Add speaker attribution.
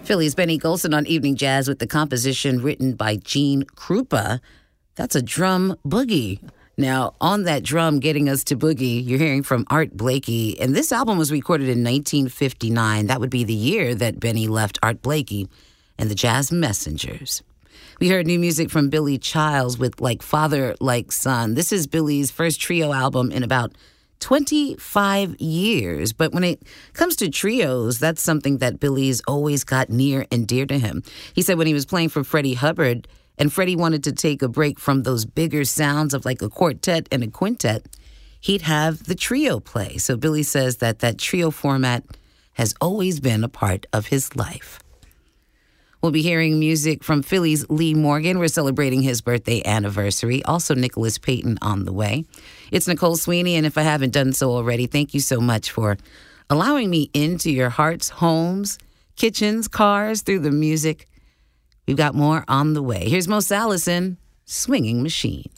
Speaker 1: Philly's Benny Golson on Evening Jazz with the composition written by Gene Krupa. That's a drum boogie. Now, on that drum getting us to boogie, you're hearing from Art Blakey. And this album was recorded in 1959. That would be the year that Benny left Art Blakey and the Jazz Messengers. We heard new music from Billy Childs with Like Father, Like Son. This is Billy's first trio album in about 25 years. But when it comes to trios, that's something that Billy's always got near and dear to him. He said when he was playing for Freddie Hubbard, and Freddie wanted to take a break from those bigger sounds of like a quartet and a quintet, he'd have the trio play. So Billy says that that trio format has always been a part of his life. We'll be hearing music from Philly's Lee Morgan. We're celebrating his birthday anniversary. Also, Nicholas Payton on the way. It's Nicole Sweeney, and if I haven't done so already, thank you so much for allowing me into your hearts, homes, kitchens, cars, through the music. We've got more on the way. Here's Mos Allison, Swinging Machine.